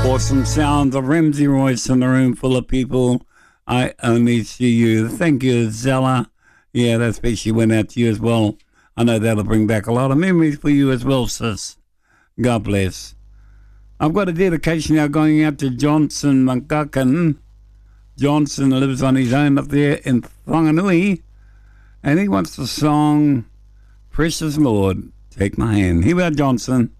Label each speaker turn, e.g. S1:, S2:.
S1: Awesome sounds of Ramsey Royce in a room full of people. I only see you. Thank you, Zella. Yeah, that especially went out to you as well. I know that'll bring back a lot of memories for you as well, sis. God bless. I've got a dedication now going out to Johnson Mungakan. Johnson lives on his own up there in Whanganui, and he wants the song Precious Lord, Take My Hand. Here we are, Johnson.